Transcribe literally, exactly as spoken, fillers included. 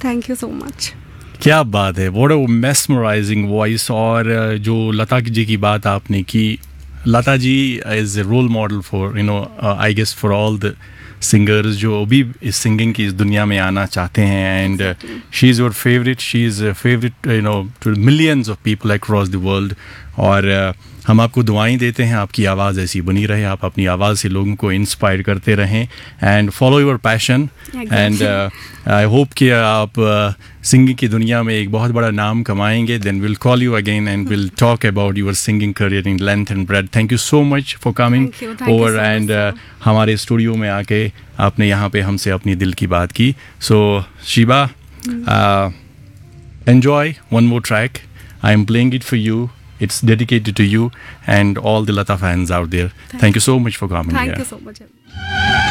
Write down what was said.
Thank you so much. क्या बात है, व्हाट अ मेस्मराइजिंग वॉइस। और uh, जो लता जी की बात आपने की, Lata ji is a role model for you know I guess for all the singers जो भी इस सिंगिंग की इस दुनिया में आना चाहते हैं। And she is your favourite, she is favourite you know to millions of people across the world. और uh, हम आपको दुआएं देते हैं, आपकी आवाज़ ऐसी बनी रहे, आप अपनी आवाज़ से लोगों को इंस्पायर करते रहें and follow your passion. And I hope कि आप सिंगिंग uh, की दुनिया में एक बहुत बड़ा नाम कमाएंगे। Then will call you again and will talk about your singing career in length and bread. Thank you so much for coming over and हमारे स्टूडियो में आके आपने यहाँ पे हमसे अपनी दिल की बात की। सो Shiva, enjoy one more track, I am playing it for you. It's dedicated to you and all the Lata fans out there. Thank, Thank you so much for coming Thank here. you so much.